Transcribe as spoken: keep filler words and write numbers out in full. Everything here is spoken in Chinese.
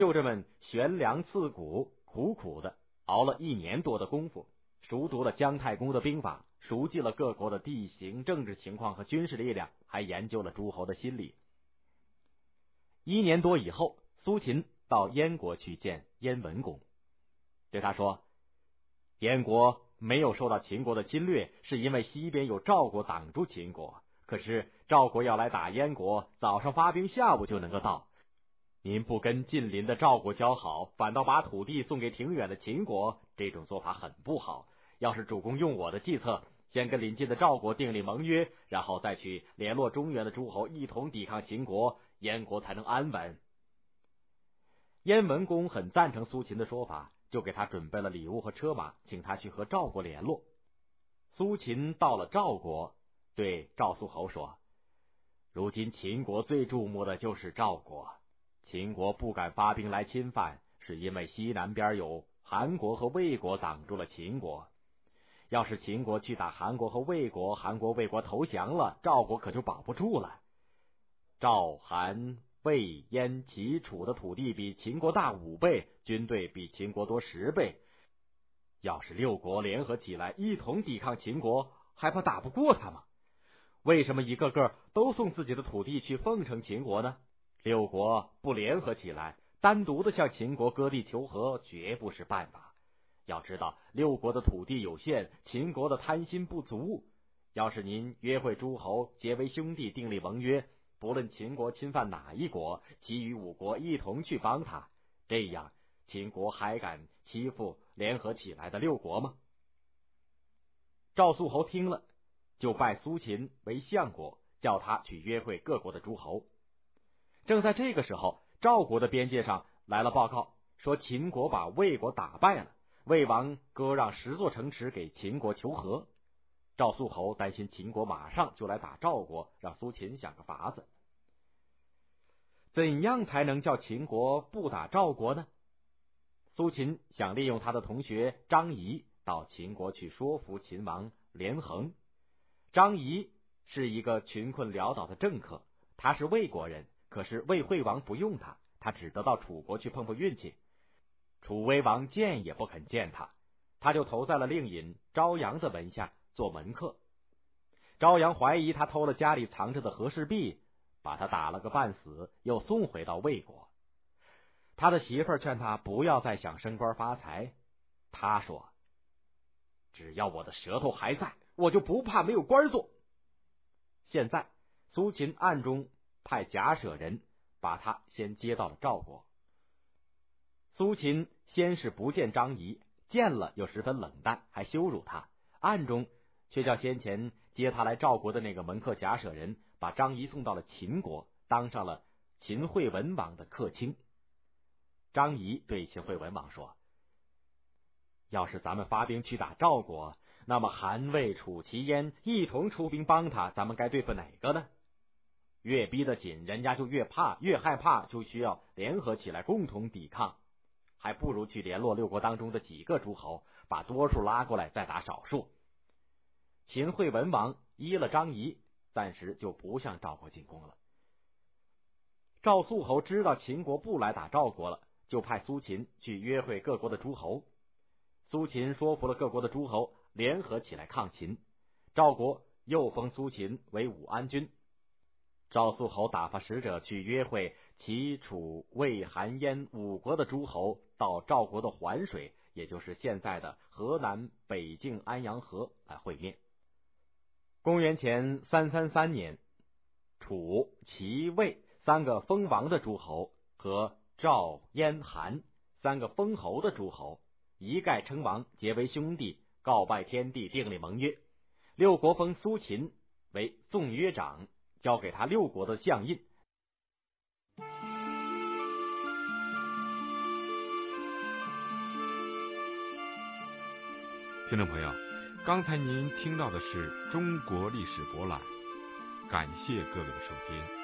就这么悬梁刺股，苦苦的熬了一年多的功夫，熟读了姜太公的兵法，熟记了各国的地形、政治情况和军事力量，还研究了诸侯的心理。一年多以后，苏秦到燕国去见燕文公，对他说，燕国没有受到秦国的侵略，是因为西边有赵国挡住秦国，可是赵国要来打燕国，早上发兵，下午就能够到。您不跟近邻的赵国交好，反倒把土地送给挺远的秦国，这种做法很不好。要是主公用我的计策，先跟邻近的赵国订立盟约，然后再去联络中原的诸侯，一同抵抗秦国，燕国才能安稳。燕文公很赞成苏秦的说法，就给他准备了礼物和车马，请他去和赵国联络。苏秦到了赵国，对赵肃侯说，如今秦国最注目的就是赵国，秦国不敢发兵来侵犯，是因为西南边有韩国和魏国挡住了秦国。要是秦国去打韩国和魏国，韩国魏国投降了，赵国可就保不住了。赵、韩、魏、燕、齐、楚的土地比秦国大五倍，军队比秦国多十倍。要是六国联合起来一同抵抗秦国，还怕打不过他吗？为什么一个个都送自己的土地去奉承秦国呢？六国不联合起来，单独的向秦国割地求和，绝不是办法。要知道，六国的土地有限，秦国的贪心不足。要是您约会诸侯，结为兄弟，订立盟约，不论秦国侵犯哪一国，其余五国一同去帮他，这样秦国还敢欺负联合起来的六国吗？赵肃侯听了，就拜苏秦为相国，叫他去约会各国的诸侯。正在这个时候，赵国的边界上来了报告，说秦国把魏国打败了，魏王割让十座城池给秦国求和。赵肃侯担心秦国马上就来打赵国，让苏秦想个法子。怎样才能叫秦国不打赵国呢？苏秦想利用他的同学张仪到秦国去说服秦王连横。张仪是一个穷困潦倒的政客，他是魏国人，可是魏惠王不用他，他只得到楚国去碰碰运气。楚威王见也不肯见他，他就投在了令尹昭阳的门下做门客。昭阳怀疑他偷了家里藏着的和氏璧，把他打了个半死，又送回到魏国。他的媳妇儿劝他不要再想升官发财，他说，只要我的舌头还在，我就不怕没有官做。现在苏秦暗中派贾舍人把他先接到了赵国。苏秦先是不见张仪，见了又十分冷淡，还羞辱他，暗中却叫先前接他来赵国的那个门客贾舍人把张仪送到了秦国，当上了秦惠文王的客卿。张仪对秦惠文王说，要是咱们发兵去打赵国，那么韩魏楚齐燕一同出兵帮他，咱们该对付哪个呢？越逼得紧，人家就越怕，越害怕就需要联合起来共同抵抗，还不如去联络六国当中的几个诸侯，把多数拉过来再打少数。秦惠文王依了张仪，暂时就不向赵国进攻了。赵肃侯知道秦国不来打赵国了，就派苏秦去约会各国的诸侯。苏秦说服了各国的诸侯联合起来抗秦，赵国又封苏秦为武安君。赵肃侯打发使者去约会齐、楚、魏、韩、燕五国的诸侯到赵国的环水，也就是现在的河南北境安阳河来会面。公元前三三三年，楚、齐、魏三个封王的诸侯和赵、燕、韩三个封侯的诸侯一概称王，结为兄弟，告拜天地，订立盟约。六国封苏秦为纵约长，交给他六国的相印。 听众朋友，刚才您听到的是中国历史博览，感谢各位的收听。